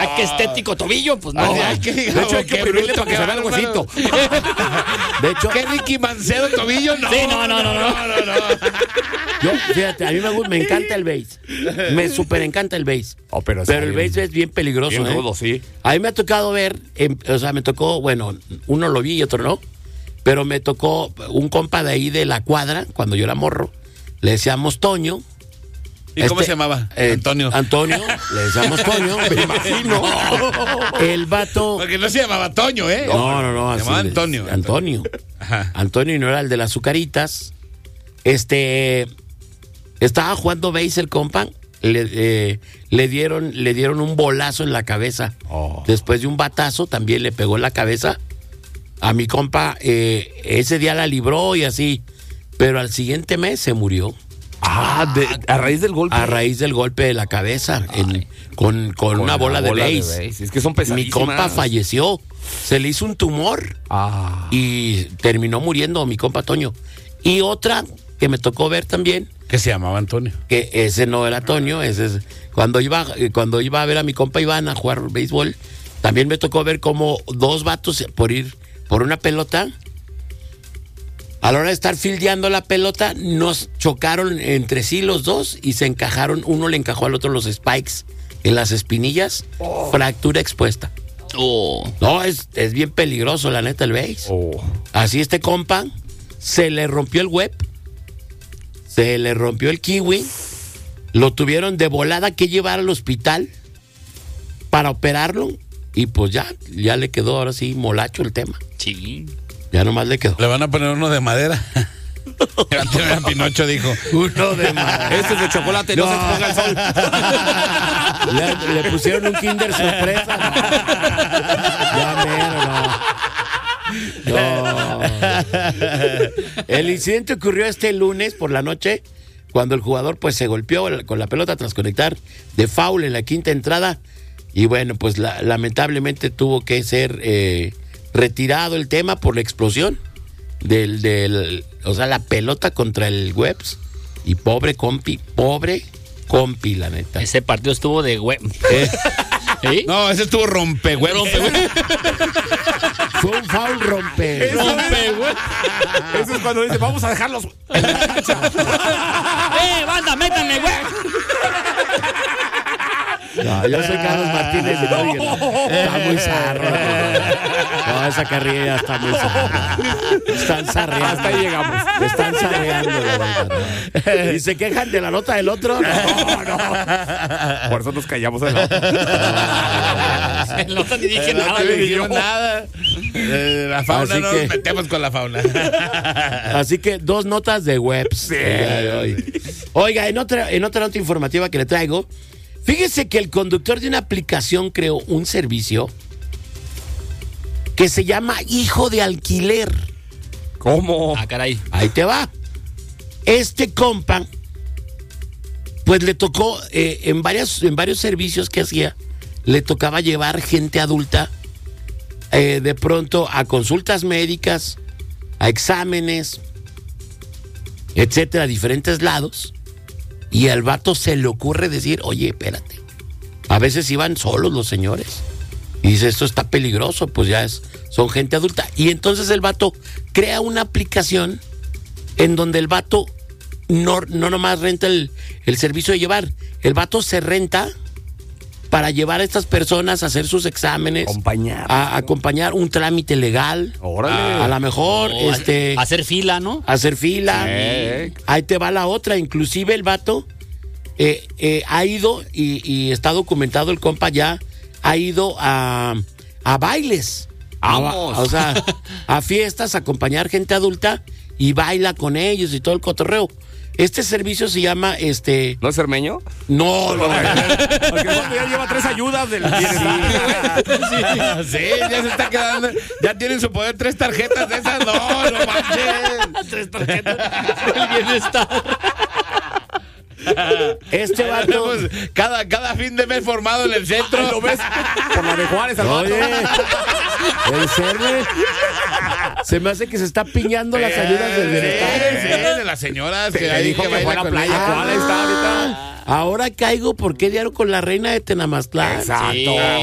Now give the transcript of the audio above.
Ah, qué estético tobillo, pues no. Ay, De hecho, hay que oprimirle para que se vea el huesito. De hecho, ¿Qué Ricky Mancedo tobillo? No. Sí, no. yo, fíjate, a mí me encanta el base. Me súper encanta el base. Oh, pero el base es bien peligroso, bien rudo, sí. A mí me ha tocado ver, me tocó, bueno, uno lo vi y otro no, pero me tocó un compa de ahí de la cuadra, cuando yo era morro, le decíamos Toño. ¿Y cómo se llamaba? Antonio. Antonio, le decíamos Toño, me imagino. El vato... Porque no se llamaba Toño, ¿eh? No. Se llamaba Antonio. Antonio. Ajá. Antonio, y no era el de las azucaritas. Estaba jugando base el compa. Le dieron un bolazo en la cabeza. Oh. Después de un batazo, también le pegó en la cabeza. A mi compa, ese día la libró y así. Pero al siguiente mes se murió. A raíz del golpe. A raíz del golpe de la cabeza. Con una bola de base. Es que son pesadísimas. Mi compa falleció. Se le hizo un tumor. Y terminó muriendo mi compa Toño. Y otra que me tocó ver también. Que se llamaba Antonio. Que ese no era Toño. Ese es, cuando iba a ver a mi compa Iván a jugar béisbol, también me tocó ver como dos vatos por ir por una pelota. A la hora de estar fildeando la pelota, nos chocaron entre sí los dos y se encajaron. Uno le encajó al otro los spikes en las espinillas. Fractura expuesta. No, es bien peligroso, la neta, el base. Así este compa, se le rompió el web, se le rompió el kiwi, lo tuvieron de volada que llevar al hospital para operarlo y pues ya le quedó ahora sí molacho el tema. Sí. Ya nomás le quedó. Le van a poner uno de madera. Pinocho dijo. Uno de madera. Este es de chocolate, no se ponga el sol. Le pusieron un Kinder sorpresa. No. El incidente ocurrió este lunes por la noche, cuando el jugador pues se golpeó con la pelota tras conectar de foul en la quinta entrada. Y bueno, pues lamentablemente tuvo que ser retirado el tema por la explosión o sea, la pelota contra el Webs. Y pobre compi, la neta. Ese partido estuvo de web. ¿Sí? No, ese estuvo rompehuevos. Fue un foul rompe. Eso es cuando dice, vamos a dejarlos en la cancha. Banda, métanle, güey. No, yo soy Carlos Martínez y no digan, está muy zarro. No, esa carrilla está muy zarra. Están zarreando. Hasta ahí llegamos. Están zarreando, la verdad, ¿no? Y se quejan de la nota del otro. No. Por eso nos callamos en la otra. El otro ni dije nada. No dijimos nada. La fauna, Así no que- nos metemos con la fauna. Así que 2 notas de Webs. Sí. el día de hoy. Oiga, en otra nota informativa que le traigo, fíjese que el conductor de una aplicación creó un servicio que se llama Hijo de Alquiler. ¿Cómo? Ah, caray. Ahí te va. Este compa, pues le tocó en varios servicios que hacía, le tocaba llevar gente adulta de pronto a consultas médicas, a exámenes, etcétera, a diferentes lados. Y al vato se le ocurre decir, oye, espérate. A veces iban solos los señores. Y dice, esto está peligroso, pues ya son gente adulta. Y entonces el vato crea una aplicación en donde el vato no nomás renta el servicio de llevar. El vato se renta para llevar a estas personas a hacer sus exámenes. Acompañar. A acompañar un trámite legal. Órale. A lo mejor, Hacer fila, ¿no? hacer fila. Sí. Ahí te va la otra. Inclusive el vato ha ido, y está documentado, el compa ya ha ido a bailes. Vamos. O sea, a fiestas, a acompañar gente adulta y baila con ellos y todo el cotorreo. Este servicio se llama ¿No es cermeño? No. Porque ya lleva 3 ayudas del bienestar. Sí, ya se está quedando. Ya tienen su poder 3 tarjetas de esas. No manches. 3 tarjetas. El bienestar. Este vato. Pues, cada fin de mes formado en el centro. ¿Lo ves? Por la de Juárez al Oye, el Cerve se me hace que se está piñando las ayudas del bienestar. de las señoras que que ahí dijo que fue a la playa. ¿Cuál está ahorita? Ahora caigo, ¿por qué diario con la reina de Tenamaztlán? Exacto. Sí.